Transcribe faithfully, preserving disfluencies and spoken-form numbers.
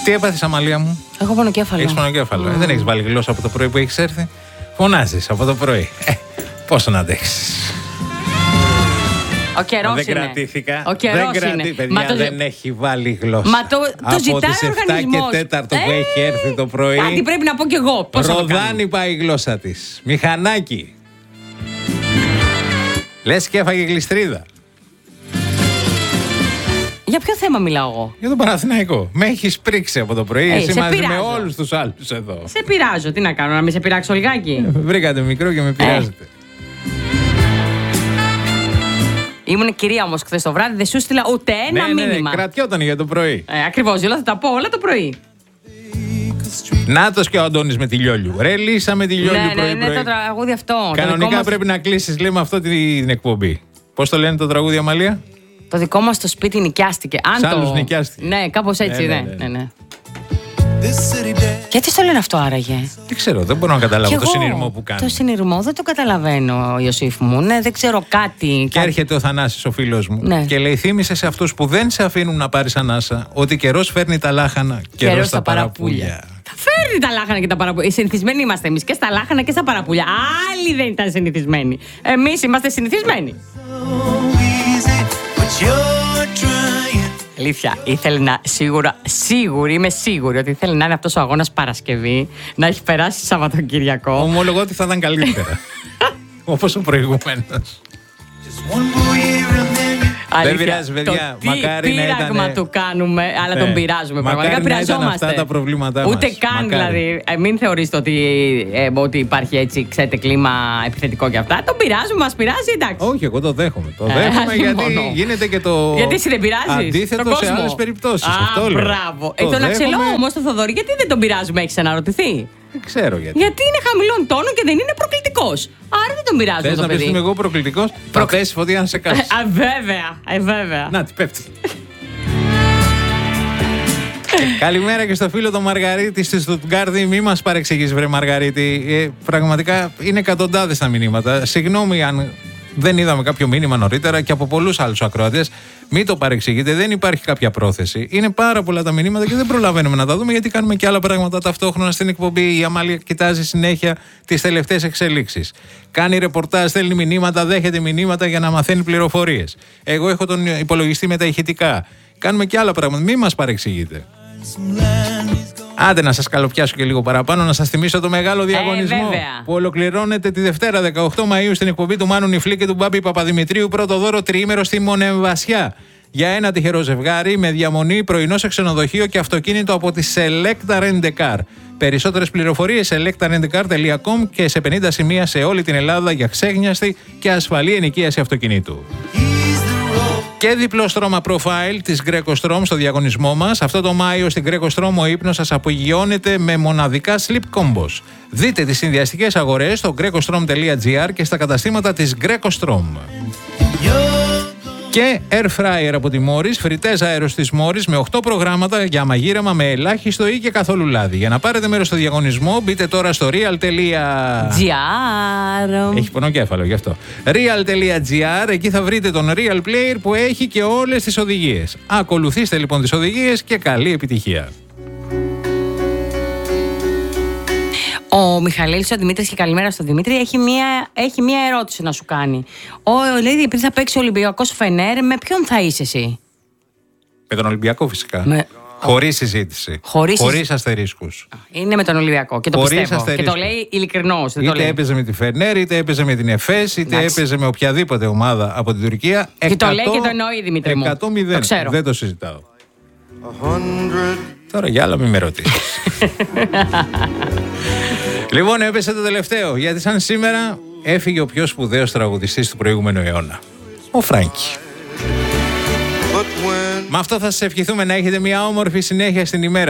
Τι έπαθες, Αμαλία μου? Έχω πονοκέφαλο. Έχεις πονοκέφαλο. Mm. Ε, δεν έχεις βάλει γλώσσα από το πρωί που έχεις έρθει? Φωνάζεις από το πρωί. Ε, πόσο να αντέξεις? Ο καιρός δεν είναι. κρατήθηκα. Ο καιρός δεν κρατή... είναι. Παιδιά, το... δεν έχει βάλει γλώσσα. Μα το, το από ζητάει τις ο εφτά οργανισμός. και τέταρτο που ε, έχει έρθει το πρωί. Κάτι πρέπει να πω κι εγώ. Πώς Ροδάνει πάει η γλώσσα της. Μηχανάκι. Λες και έφαγε γλιστρίδα. Για ποιο θέμα μιλάω εγώ? Για τον Παναθηναϊκό. Με έχεις πρίξει από το πρωί. Ε, εσύ μαζί πειράζω. με όλους τους άλλους εδώ. Σε πειράζω. Τι να κάνω, να μην σε πειράξω λιγάκι? Ε, βρήκατε μικρό και με πειράζετε. Ε. Ήμουν κυρία όμως χθες το βράδυ, δεν σου στείλα ούτε ένα ναι, ναι, μήνυμα. Ναι, κρατιόταν για το πρωί. Ε, ακριβώς, όλα θα τα πω όλα το πρωί. Νάτος και ο Αντώνης με τη Λιόλιου. Ρε, λύσα με τη Λιόλιου ναι, πρωί. Ναι, ναι, το τραγούδι αυτό. Κανονικά μας... πρέπει να κλείσεις, λέμε, αυτό την εκπομπή. Πώς το λένε το τραγούδι, Αμαλία? Το δικό μας το σπίτι νοικιάστηκε. Αν Σ' άλλους το... νοικιάστηκε. Ναι, κάπως έτσι, ναι. ναι, ναι, ναι. ναι, ναι. Γιατί στο λένε αυτό άραγε? Δεν ξέρω, δεν μπορώ να καταλάβω το συνειρμό που κάνει. Το συνειρμό δεν το καταλαβαίνω, Ιωσήφ μου. Ναι, δεν ξέρω κάτι. Και κάτι... έρχεται ο Θανάσης, ο φίλος μου, ναι. και λέει: θύμισε σε αυτούς που δεν σε αφήνουν να πάρεις ανάσα ότι καιρός φέρνει τα λάχανα, καιρός τα παραπούλια. Θα φέρνει τα λάχανα και τα παραπούλια. Συνηθισμένοι είμαστε εμείς και στα λάχανα και στα παραπούλια. Άλλοι δεν ήταν συνηθισμένοι. Εμείς είμαστε συνηθισμένοι. Αλήθεια, ήθελε να σίγουρα, σίγουρη, είμαι σίγουρη ότι ήθελε να είναι αυτός ο αγώνας Παρασκευή, να έχει περάσει Σαββατοκυριακό. Ομολογώ ότι θα ήταν καλύτερα. Όπως ο προηγούμενος. Δεν πειράζει, παιδιά. Το μακάρι τι πείραγμα να ήταν... του κάνουμε, αλλά ναι. τον πειράζουμε. Μακάρι Πραγματικά να ήταν πειραζόμαστε. αυτά τα προβλήματά Ούτε μας. καν, Μακάρι. δηλαδή. Ε, μην θεωρείτε ότι, ε, ότι υπάρχει έτσι, ξέρετε, κλίμα επιθετικό και αυτά. Τον πειράζουμε, μας πειράζει, εντάξει. Όχι, εγώ το δέχομαι. Το Ε, δέχομαι γιατί μόνο. γίνεται και το. Γιατί εσύ δεν πειράζεις αντίθετο τον σε κόσμο. άλλες περιπτώσεις. Α, Αυτό λέω. μπράβο. Ε, Το τον Αξελό δέχομαι. όμως, τον Θοδωρή, γιατί δεν τον πειράζουμε, έχεις αναρωτηθεί? Δεν ξέρω γιατί. Γιατί είναι χαμηλών τόνων και δεν είναι προκλητικός. Άρα δεν τον πειράζουμε. Θες το να παιδί. πες είμαι εγώ προκλητικός? Προ... Θα πέσει φωτιά να σε κάτσει. Α, βέβαια, ε, βέβαια. Να, τι πέφτει. Καλημέρα και στο φίλο τον Μαργαρίτη στη Στουτγκάρδη. Μη μας παρεξηγείς, βρε Μαργαρίτη. Ε, πραγματικά είναι εκατοντάδες τα μηνύματα. Συγγνώμη αν δεν είδαμε κάποιο μήνυμα νωρίτερα και από πολλούς άλλους ακροατές. Μην το παρεξηγείτε, δεν υπάρχει κάποια πρόθεση. Είναι πάρα πολλά τα μηνύματα και δεν προλαβαίνουμε να τα δούμε γιατί κάνουμε και άλλα πράγματα ταυτόχρονα στην εκπομπή. Η Αμάλια κοιτάζει συνέχεια τις τελευταίες εξελίξεις. Κάνει ρεπορτάζ, στέλνει μηνύματα, δέχεται μηνύματα για να μαθαίνει πληροφορίες. Εγώ έχω τον υπολογιστή με τα ηχητικά. Κάνουμε και άλλα πράγματα. Μην μας παρεξηγείτε. Άντε να σας καλοπιάσω και λίγο παραπάνω, να σας θυμίσω το μεγάλο διαγωνισμό ε, που ολοκληρώνεται τη Δευτέρα δεκαοκτώ Μαΐου στην εκπομπή του Μάνου Νιφλή και του Μπάμπη Παπαδημητρίου. Πρώτο δώρο τριήμερο στη Μονεμβασιά για ένα τυχερό ζευγάρι με διαμονή, πρωινό σε ξενοδοχείο και αυτοκίνητο από τη Selecta Rent a Car. Περισσότερες πληροφορίες selecta rent a car dot com και σε πενήντα σημεία σε όλη την Ελλάδα για ξέγνιαστη και ασφαλή ενοικίαση αυτοκινήτου. Και διπλό στρώμα profile της Greco Strom στο διαγωνισμό μας. Αυτό το Μάιο στην Greco Strom ο ύπνος σας απογειώνεται με μοναδικά sleep combos. Δείτε τις συνδυαστικές αγορές στο greco strom dot gr και στα καταστήματα της Greco Strom. Και air fryer από τη Morris, φριτές αέρος της Morris με οκτώ προγράμματα για μαγείρεμα με ελάχιστο ή και καθόλου λάδι. Για να πάρετε μέρος στο διαγωνισμό μπείτε τώρα στο real.gr. Έχει πονοκέφαλο γι' αυτό. real.gr, εκεί θα βρείτε τον Real Player που έχει και όλες τις οδηγίες. Ακολουθήστε λοιπόν τις οδηγίες και καλή επιτυχία. Ο Μιχαλέλης, ο Δημήτρης, και καλημέρα στον Δημήτρη, έχει μία, έχει μία ερώτηση να σου κάνει. Ο, λέει, επειδή θα παίξει ο Ολυμπιακός Φενέρ, με ποιον θα είσαι εσύ? Με τον Ολυμπιακό φυσικά. Με... Χωρίς συζήτηση. Χωρίς, Χωρίς αστερίσκους. Είναι με τον Ολυμπιακό και το Χωρίς πιστεύω. αστερίσκους. Και το λέει ειλικρινώς. Είτε το λέει. έπαιζε με τη Φενέρ, είτε έπαιζε με την Εφές, είτε Εντάξει. έπαιζε με οποιαδήποτε ομάδα από την Τουρκία. Και το λέει και το εννοεί, Δημήτρη μου. εκατό μηδέν. Το ξέρω. Δεν το συζητάω. Τώρα για άλλα μην με ρωτήσεις. Λοιπόν, έπεσε το τελευταίο, γιατί σαν σήμερα έφυγε ο πιο σπουδαίος τραγουδιστής του προηγούμενου αιώνα, ο Φράνκι. Με αυτό θα σας ευχηθούμε να έχετε μια όμορφη συνέχεια στην ημέρα.